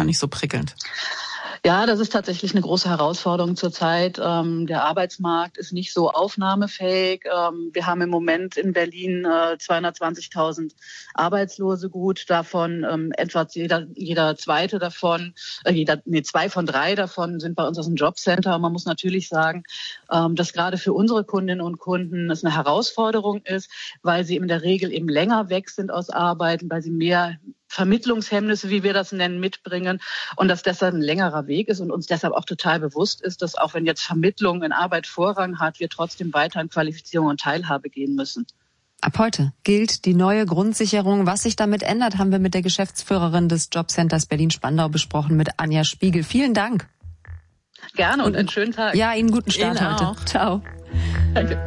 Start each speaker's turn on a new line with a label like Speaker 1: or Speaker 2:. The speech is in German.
Speaker 1: gar nicht so prickelnd.
Speaker 2: Ja, das ist tatsächlich eine große Herausforderung zurzeit. Der Arbeitsmarkt ist nicht so aufnahmefähig. Wir haben im Moment in Berlin 220.000 Arbeitslose gut, davon etwa jeder zweite davon, zwei von drei davon sind bei uns aus dem Jobcenter. Und man muss natürlich sagen, dass gerade für unsere Kundinnen und Kunden es eine Herausforderung ist, weil sie in der Regel eben länger weg sind aus Arbeiten, weil sie mehr Vermittlungshemmnisse, wie wir das nennen, mitbringen und dass deshalb ein längerer Weg ist und uns deshalb auch total bewusst ist, dass auch wenn jetzt Vermittlung in Arbeit Vorrang hat, wir trotzdem weiter in Qualifizierung und Teilhabe gehen müssen.
Speaker 3: Ab heute gilt die neue Grundsicherung. Was sich damit ändert, haben wir mit der Geschäftsführerin des Jobcenters Berlin-Spandau besprochen, mit Anja Spiegel. Vielen Dank.
Speaker 2: Gerne und einen schönen Tag.
Speaker 3: Ja, Ihnen guten Start
Speaker 1: Ihnen
Speaker 3: heute.
Speaker 1: Auch.
Speaker 3: Ciao.
Speaker 2: Danke.